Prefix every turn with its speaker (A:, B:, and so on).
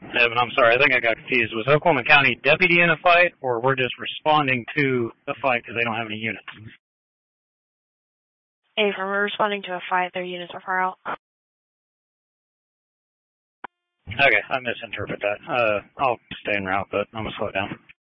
A: Evan, I'm sorry. I think I got confused. Was Oklahoma County deputy in a fight, or we're just responding to the fight because they don't have any units?
B: Hey, from responding to a fight, their units are far out.
A: Okay, I misinterpret that. I'll stay en route, but I'm going to slow it down.